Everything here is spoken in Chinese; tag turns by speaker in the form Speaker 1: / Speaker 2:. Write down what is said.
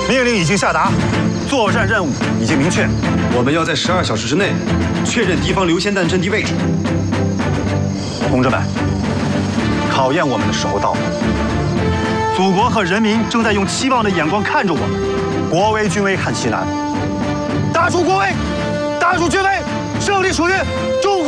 Speaker 1: 命令已经下达，作战任务已经明确，
Speaker 2: 我们要在12小时之内确认敌方流仙弹阵地位置。
Speaker 1: 同志们，考验我们的时候到了。祖国和人民正在用期望的眼光看着我们，国威军威看齐南，大楚国威，大楚军威，胜利属于中国。